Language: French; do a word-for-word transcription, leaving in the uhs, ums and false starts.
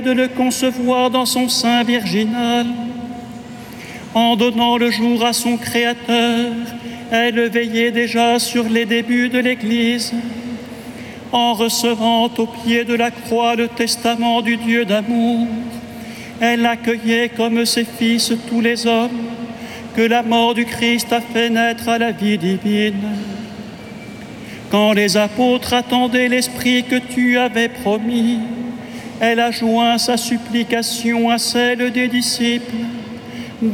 de le concevoir dans son sein virginal. En donnant le jour à son Créateur, elle veillait déjà sur les débuts de l'Église. En recevant au pied de la croix le testament du Dieu d'amour, elle accueillait comme ses fils tous les hommes que la mort du Christ a fait naître à la vie divine. Quand les apôtres attendaient l'Esprit que tu avais promis, elle a joint sa supplication à celle des disciples